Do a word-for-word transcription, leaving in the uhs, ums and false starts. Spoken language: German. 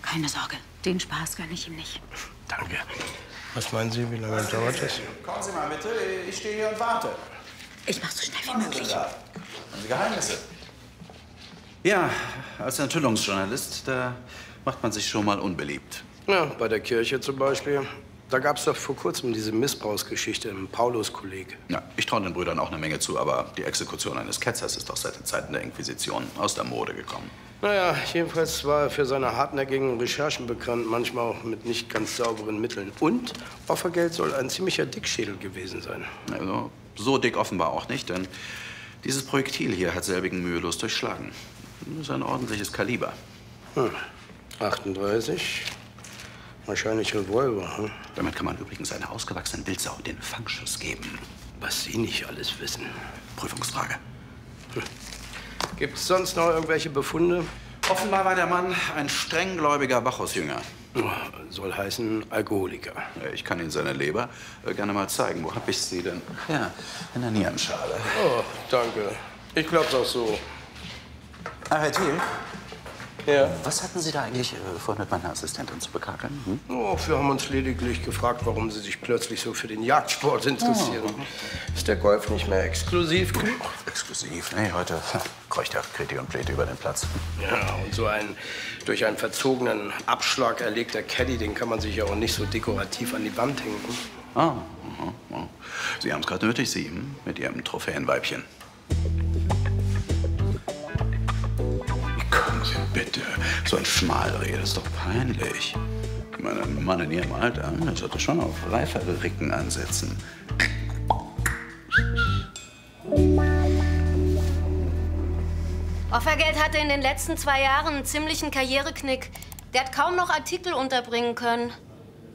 Keine Sorge, den Spaß gönne ich ihm nicht. Danke. Was meinen Sie, wie lange dauert das? Kommen Sie mal bitte, ich stehe hier und warte. Ich mach's so schnell wie möglich. Haben Sie Geheimnisse? Ja, als Enthüllungsjournalist, da macht man sich schon mal unbeliebt. Ja, bei der Kirche zum Beispiel. Da gab es doch vor kurzem diese Missbrauchsgeschichte im Paulus-Kolleg. Ja, ich traue den Brüdern auch eine Menge zu, aber die Exekution eines Ketzers ist doch seit den Zeiten der Inquisition aus der Mode gekommen. Naja, jedenfalls war er für seine hartnäckigen Recherchen bekannt, manchmal auch mit nicht ganz sauberen Mitteln. Und Opfergeld soll ein ziemlicher Dickschädel gewesen sein. Also, so dick offenbar auch nicht, denn dieses Projektil hier hat selbigen mühelos durchschlagen. Das ist ein ordentliches Kaliber. Hm. achtunddreißig. Wahrscheinlich Revolver. Hm? Damit kann man übrigens einer ausgewachsenen Wildsau den Fangschuss geben. Was Sie nicht alles wissen. Prüfungsfrage. Hm. Gibt es sonst noch irgendwelche Befunde? Offenbar war der Mann ein strenggläubiger Bacchusjünger. Soll heißen Alkoholiker. Ich kann Ihnen seine Leber äh, gerne mal zeigen. Wo habe ich sie denn? Ja, in der Nierenschale. Oh, danke. Ich glaub's auch so. Ah, Herr Thiel? Ja? Was hatten Sie da eigentlich äh, vor, mit meiner Assistentin zu bekakeln? Hm? Oh, wir haben uns lediglich gefragt, warum Sie sich plötzlich so für den Jagdsport interessieren. Oh. Ist der Golf nicht mehr exklusiv genug? Exklusiv? Nee, heute kreucht ja Kreti und Pleti über den Platz. Ja, und so ein durch einen verzogenen Abschlag erlegter Caddy, den kann man sich ja auch nicht so dekorativ an die Wand hängen. Ah, aha, aha. Sie haben es gerade nötig, Sie, hm? Mit Ihrem Trophäenweibchen. Kommen Sie bitte. So ein Schmalrede ist doch peinlich. Ich meine, ein Mann in Ihrem Alter, der sollte schon auf reifere Ricken ansetzen. Opfergeld hatte in den letzten zwei Jahren einen ziemlichen Karriereknick. Der hat kaum noch Artikel unterbringen können.